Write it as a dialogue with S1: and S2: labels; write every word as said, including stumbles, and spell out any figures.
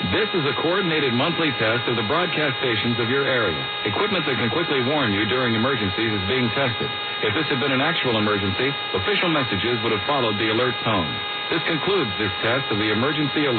S1: This is a coordinated monthly test of the broadcast stations of your area. Equipment that can quickly warn you during emergencies is being tested. If this had been an actual emergency, official messages would have followed the alert tone. This concludes this test of the emergency alert.